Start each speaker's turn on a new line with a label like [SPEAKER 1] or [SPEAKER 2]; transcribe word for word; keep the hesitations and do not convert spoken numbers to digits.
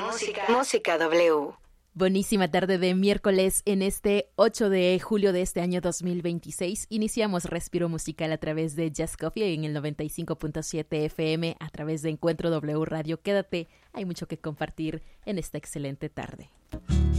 [SPEAKER 1] Música. Música W.
[SPEAKER 2] Buenísima tarde de miércoles en este ocho de julio de este año dos mil veintiséis. Iniciamos Respiro Musical a través de Jazz Coffee en el noventa y cinco punto siete F M, a través de Encuentro W Radio. Quédate, hay mucho que compartir en esta excelente tarde.